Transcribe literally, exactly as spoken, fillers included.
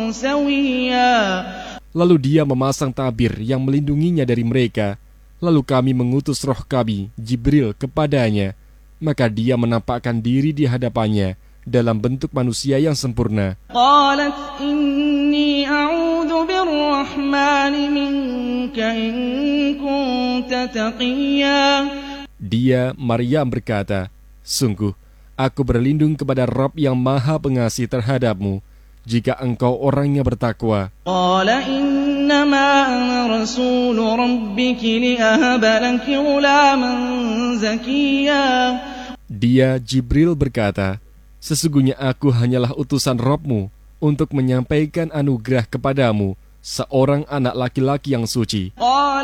سويا. Lalu dia memasang tabir yang melindunginya dari mereka. Lalu kami mengutus roh kami, Jibril, kepadanya. Maka dia menampakkan diri di hadapannya dalam bentuk manusia yang sempurna. قالت إني أعوذ بالرحمن منك إن كنت تقيا. Dia, Maryam, berkata, sungguh, aku berlindung kepada Rabb yang maha pengasih terhadapmu, jika engkau orangnya bertakwa. قال إنما أنا رسول ربك لأهب لك غلاما زكيا. Dia, Jibril, berkata, sesungguhnya aku hanyalah utusan Rabbmu untuk menyampaikan anugerah kepadamu, seorang anak laki-laki yang suci.